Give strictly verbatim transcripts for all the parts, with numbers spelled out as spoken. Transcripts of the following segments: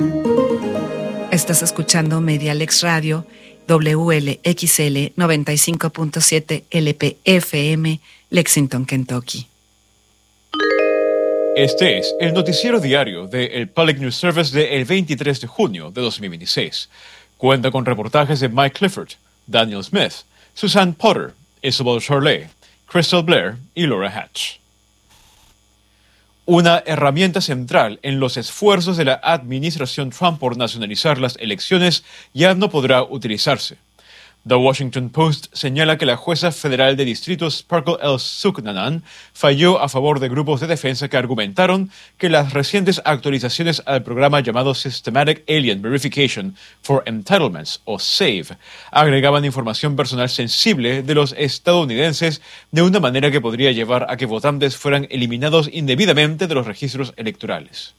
Estás escuchando Medialex Radio, W L X L noventa y cinco punto siete L P F M, Lexington, Kentucky. Este es el noticiero diario de el Public News Service del veintitrés de junio de dos mil veintiséis. Cuenta con reportajes de Mike Clifford, Daniel Smith, Suzanne Potter, Isabel Charlet, Crystal Blair y Laura Hatch. Una herramienta central en los esfuerzos de la administración Trump por nacionalizar las elecciones ya no podrá utilizarse. The Washington Post señala que la jueza federal de distrito Sparkle L. Suknanan falló a favor de grupos de defensa que argumentaron que las recientes actualizaciones al programa llamado Systematic Alien Verification for Entitlements, o SAVE, agregaban información personal sensible de los estadounidenses de una manera que podría llevar a que votantes fueran eliminados indebidamente de los registros electorales.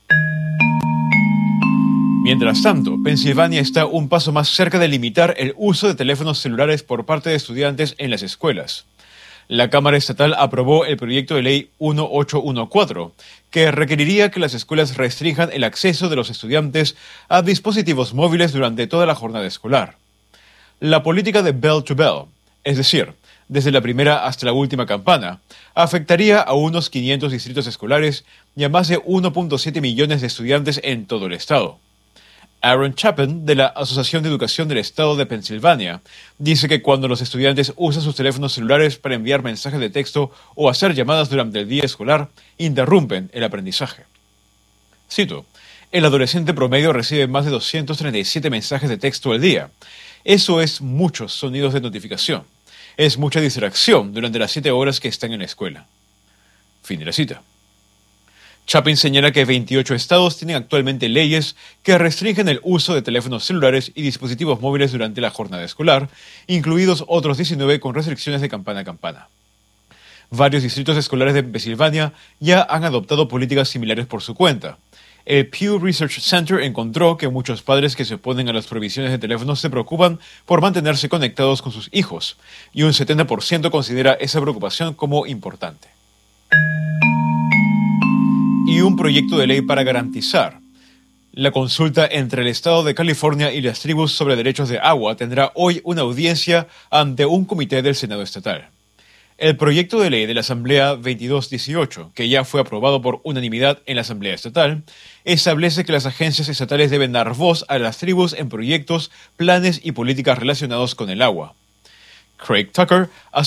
Mientras tanto, Pensilvania está un paso más cerca de limitar el uso de teléfonos celulares por parte de estudiantes en las escuelas. La Cámara Estatal aprobó el proyecto de ley dieciocho catorce, que requeriría que las escuelas restrinjan el acceso de los estudiantes a dispositivos móviles durante toda la jornada escolar. La política de bell to bell, es decir, desde la primera hasta la última campana, afectaría a unos quinientos distritos escolares y a más de uno punto siete millones de estudiantes en todo el estado. Aaron Chapin, de la Asociación de Educación del Estado de Pensilvania, dice que cuando los estudiantes usan sus teléfonos celulares para enviar mensajes de texto o hacer llamadas durante el día escolar, interrumpen el aprendizaje. Cito, el adolescente promedio recibe más de doscientos treinta y siete mensajes de texto al día. Eso es muchos sonidos de notificación. Es mucha distracción durante las siete horas que están en la escuela. Fin de la cita. Chapin señala que veintiocho estados tienen actualmente leyes que restringen el uso de teléfonos celulares y dispositivos móviles durante la jornada escolar, incluidos otros diecinueve con restricciones de campana a campana. Varios distritos escolares de Pensilvania ya han adoptado políticas similares por su cuenta. El Pew Research Center encontró que muchos padres que se oponen a las prohibiciones de teléfonos se preocupan por mantenerse conectados con sus hijos, y un setenta por ciento considera esa preocupación como importante. Y un proyecto de ley para garantizar la consulta entre el Estado de California y las tribus sobre derechos de agua tendrá hoy una audiencia ante un comité del Senado estatal. El proyecto de ley de la Asamblea veintidós dieciocho, que ya fue aprobado por unanimidad en la Asamblea estatal, establece que las agencias estatales deben dar voz a las tribus en proyectos, planes y políticas relacionados con el agua. Craig Tucker